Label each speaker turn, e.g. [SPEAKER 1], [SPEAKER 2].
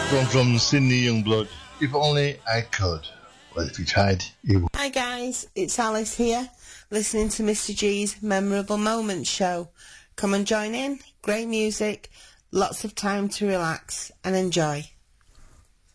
[SPEAKER 1] From Sydney Youngblood. If only I could. Well, if you tried, you would.
[SPEAKER 2] Hi guys, it's Alice here, listening to Mr. G's Memorable Moments show. Come and join in. Great music, lots of time to relax and enjoy.